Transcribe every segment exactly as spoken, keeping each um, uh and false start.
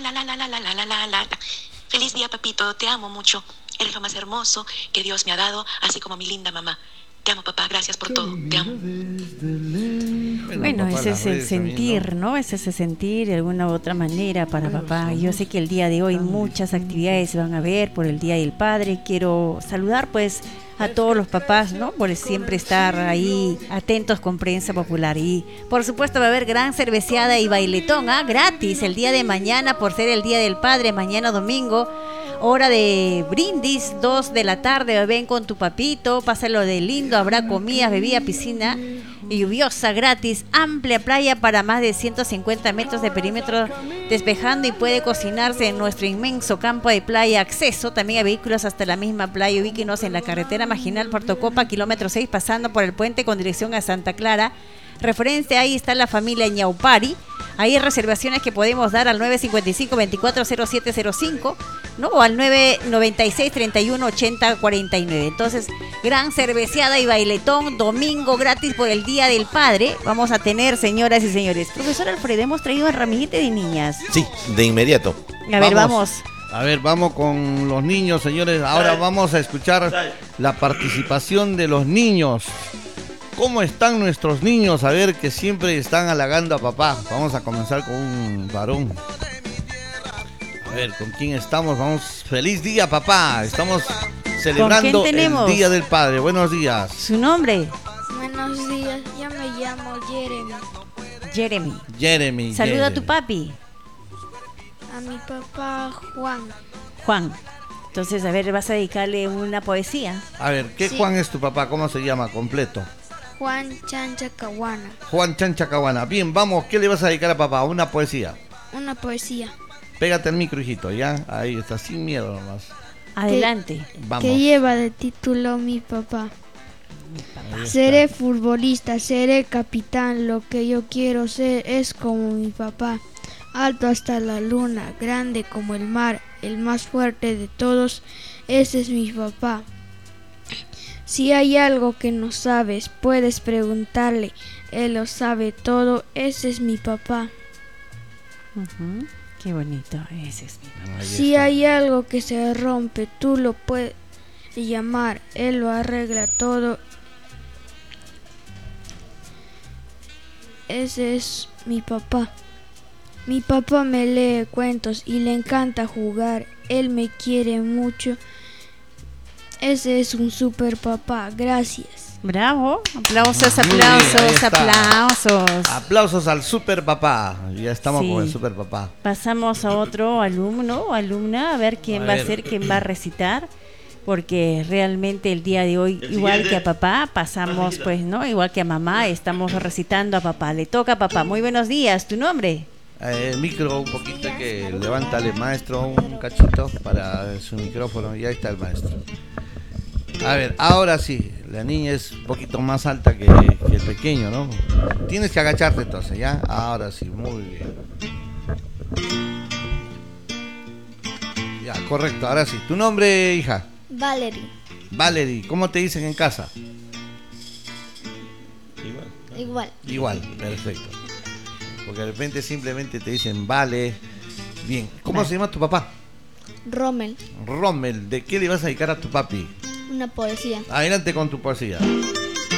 la la la la la la la la la. Feliz día, papito, te amo mucho. Eres lo más hermoso que Dios me ha dado, así como mi linda mamá. Te amo, papá, gracias por todo, te amo. Bueno, ese es el sentir, ¿no? Ese es el sentir de alguna u otra manera para papá. Yo sé que el día de hoy muchas actividades se van a ver por el Día del Padre. Quiero saludar pues a todos los papás, ¿no? Por siempre estar ahí atentos con Prensa Popular. Y por supuesto va a haber gran cerveceada y bailetón, ¿ah? Gratis el día de mañana por ser el Día del Padre, mañana domingo. Hora de brindis, dos de la tarde, ven con tu papito, pásalo de lindo, habrá comidas, bebida, piscina y lluviosa, gratis, amplia playa para más de ciento cincuenta metros de perímetro despejando y puede cocinarse en nuestro inmenso campo de playa, acceso también a vehículos hasta la misma playa, ubíquenos en la carretera marginal Puerto Copa, kilómetro seis, pasando por el puente con dirección a Santa Clara. Referencia, ahí está la familia Ñaupari. Hay reservaciones que podemos dar al nueve cinco cinco, veinticuatro cero siete cero cinco, ¿no? O al nueve noventa y seis, treinta y uno, ochenta, cuarenta y nueve. Entonces, gran cerveceada y bailetón, domingo gratis por el Día del Padre. Vamos a tener, señoras y señores. Profesor Alfredo, hemos traído el ramillete de niñas. Sí, de inmediato. A ver, vamos. A ver, vamos con los niños, señores. Ahora vamos a escuchar la participación de los niños. ¿Cómo están nuestros niños? A ver, que siempre están halagando a papá. Vamos a comenzar con un varón. A ver, ¿con quién estamos? Vamos. Feliz día, papá. Estamos celebrando el Día del Padre. Buenos días. ¿Su nombre? Buenos días, yo me llamo Jeremy. Jeremy. Jeremy. Saluda Jeremy. a tu papi. A mi papá Juan. Juan. Entonces, a ver, vas a dedicarle una poesía. A ver, ¿qué Sí. Juan es tu papá? ¿Cómo se llama completo? Juan Chancha Caguana. Juan Chancha Caguana. Bien, vamos, ¿qué le vas a dedicar a papá? Una poesía. Una poesía Pégate al micro, hijito, ¿ya? Ahí está, sin miedo nomás. Adelante. Vamos. que lleva de título Mi papá. Seré futbolista, seré capitán, lo que yo quiero ser es como mi papá. Alto hasta la luna, grande como el mar, el más fuerte de todos, ese es mi papá. Si hay algo que no sabes, puedes preguntarle, él lo sabe todo, ese es mi papá. Uh-huh. Qué bonito, ese es mi papá. Ahí Si está. hay algo que se rompe, tú lo puedes llamar, él lo arregla todo. Ese es mi papá. Mi papá me lee cuentos y le encanta jugar, él me quiere mucho. Ese es un super papá, gracias. Bravo, aplausos, Muy bien, ahí aplausos, está. aplausos. Aplausos al super papá. Ya estamos Sí. con el super papá. Pasamos a otro alumno o alumna, a ver quién A va ver. a ser, quién va a recitar, porque realmente el día de hoy, igual que a papá, pasamos pues, ¿no? Igual que a mamá, estamos recitando a papá. Le toca a papá. Muy buenos días, ¿tu nombre? Eh, micro un poquito, que levántale, maestro, un cachito para su micrófono. Y ahí está el maestro. A ver, ahora sí, la niña es un poquito más alta que, que el pequeño, ¿no? Tienes que agacharte entonces, ¿ya? Ahora sí, muy bien. Ya, correcto, ahora sí. ¿Tu nombre, hija? Valerie. Valerie, ¿cómo te dicen en casa? Igual. Igual, perfecto. Porque de repente simplemente te dicen, vale. Bien, ¿cómo Vale. se llama tu papá? Rommel. Rommel, ¿de qué le vas a dedicar a tu papi? Una poesía. Adelante con tu poesía.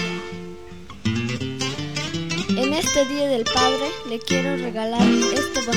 En este Día del Padre le quiero regalar este